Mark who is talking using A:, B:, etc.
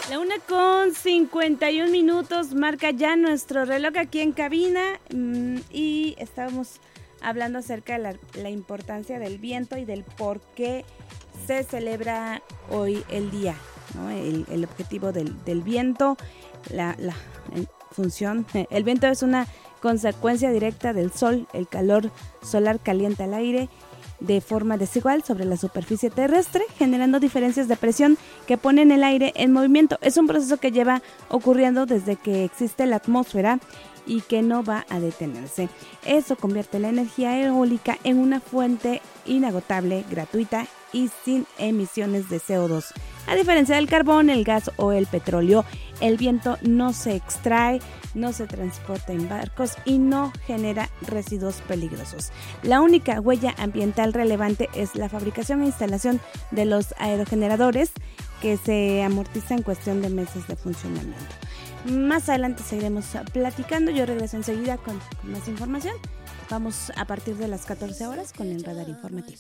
A: La 1:51 marca ya nuestro reloj aquí en cabina y estábamos hablando acerca de la importancia del viento y del por qué se celebra hoy el día, ¿no? El objetivo del viento, la función. El viento es una consecuencia directa del sol. El calor solar calienta el aire de forma desigual sobre la superficie terrestre, generando diferencias de presión que ponen el aire en movimiento. Es un proceso que lleva ocurriendo desde que existe la atmósfera y que no va a detenerse. Eso convierte la energía eólica en una fuente inagotable, gratuita y sin emisiones de CO2. A diferencia del carbón, el gas o el petróleo, el viento no se extrae, no se transporta en barcos y no genera residuos peligrosos. La única huella ambiental relevante es la fabricación e instalación de los aerogeneradores, que se amortiza en cuestión de meses de funcionamiento. Más adelante seguiremos platicando. Yo regreso enseguida con más información. Vamos a partir de las 14 horas con el radar informativo.